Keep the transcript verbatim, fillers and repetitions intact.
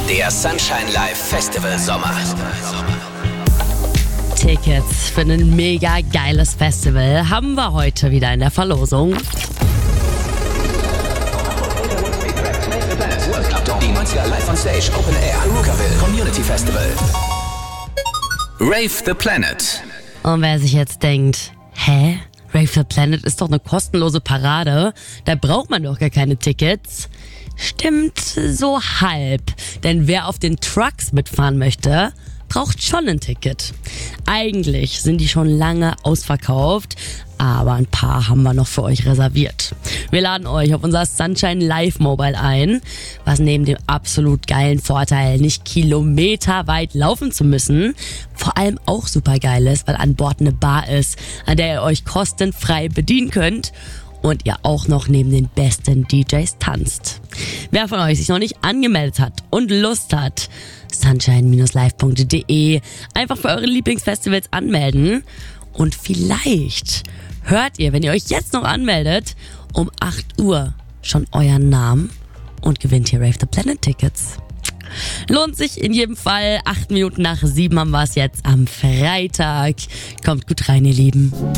Der Sunshine Live Festival Sommer. Tickets für ein mega geiles Festival haben wir heute wieder in der Verlosung. Die neunziger Live on Stage Open Air Rukerville Community Festival. Rave the Planet. Und wer sich jetzt denkt, hä? Rave the Planet ist doch eine kostenlose Parade, da braucht man doch gar keine Tickets. Stimmt so halb, denn wer auf den Trucks mitfahren möchte, braucht schon ein Ticket. Eigentlich sind die schon lange ausverkauft, aber ein paar haben wir noch für euch reserviert. Wir laden euch auf unser Sunshine Live Mobile ein, was neben dem absolut geilen Vorteil, nicht kilometerweit laufen zu müssen, vor allem auch super geil ist, weil an Bord eine Bar ist, an der ihr euch kostenfrei bedienen könnt und ihr auch noch neben den besten D Js tanzt. Wer von euch sich noch nicht angemeldet hat und Lust hat, sunshine live punkt de einfach für eure Lieblingsfestivals anmelden und vielleicht hört ihr, wenn ihr euch jetzt noch anmeldet, um acht Uhr schon euren Namen und gewinnt hier Rave the Planet Tickets. Lohnt sich in jedem Fall. Acht Minuten nach sieben haben wir es jetzt am Freitag. Kommt gut rein, ihr Lieben.